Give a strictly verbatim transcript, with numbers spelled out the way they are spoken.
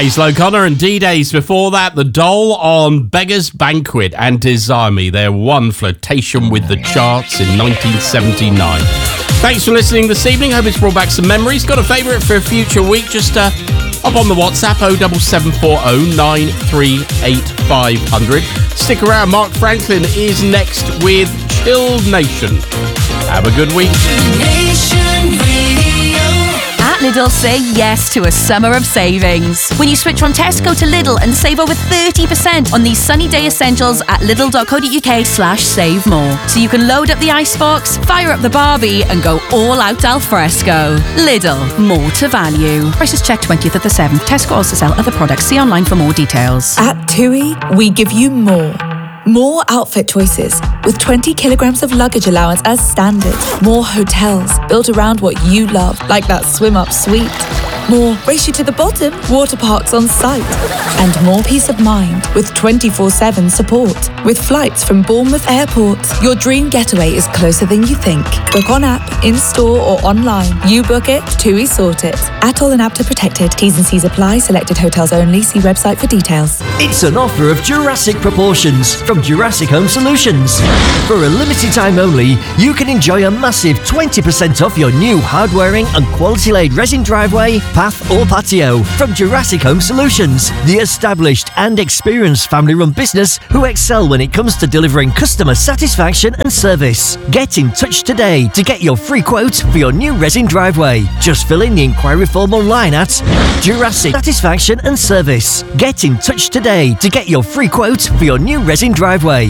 Hazel O'Connor and D-Days before that. The Dole on Beggar's Banquet and Desire Me. Their one flirtation with the charts in nineteen seventy-nine. Thanks for listening this evening. Hope it's brought back some memories. Got a favourite for a future week? Just uh, up on the WhatsApp oh seven seven four oh nine three eight five hundred. Stick around. Mark Franklin is next with Chilled Nation. Have a good week. At Lidl, say yes to a summer of savings. When you switch from Tesco to Lidl and save over thirty percent on these sunny day essentials at lidl.co.uk slash save more. So you can load up the icebox, fire up the barbie and go all out al fresco. Lidl, more to value. Prices check twentieth of the seventh. Tesco also sell other products. See online for more details. At TUI, we give you more. More outfit choices with twenty kilograms of luggage allowance as standard. More hotels built around what you love, like that swim-up suite. More race you to the bottom, water parks on site. And more peace of mind with twenty-four seven support. With flights from Bournemouth Airport, your dream getaway is closer than you think. Book on app, in-store or online. You book it, TUI sort it. Atoll and Apta protected. T's and C's apply. Selected hotels only. See website for details. It's an offer of Jurassic proportions from Jurassic Home Solutions. For a limited time only, you can enjoy a massive twenty percent off your new hard-wearing and quality-laid resin driveway, path or patio from Jurassic Home Solutions, the established and experienced family-run business who excel when it comes to delivering customer satisfaction and service. Get in touch today to get your free quote for your new resin driveway. Just fill in the inquiry form online at Jurassic Satisfaction and Service. Get in touch today to get your free quote for your new resin driveway.